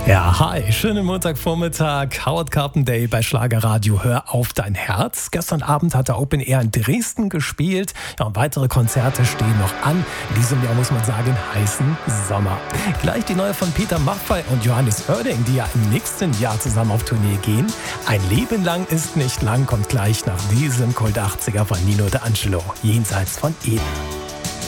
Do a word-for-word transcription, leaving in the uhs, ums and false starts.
Ja, hi, schönen Montagvormittag, Howard Carpendale bei Schlagerradio, hör auf dein Herz. Gestern Abend hat der Open Air in Dresden gespielt. Ja, und weitere Konzerte stehen noch an. In diesem Jahr muss man sagen, heißen Sommer. Gleich die neue von Peter Maffay und Johannes Oerding, die ja im nächsten Jahr zusammen auf Tournee gehen. Ein Leben lang ist nicht lang, kommt gleich nach diesem Kult achtziger von Nino D'Angelo, jenseits von Eden.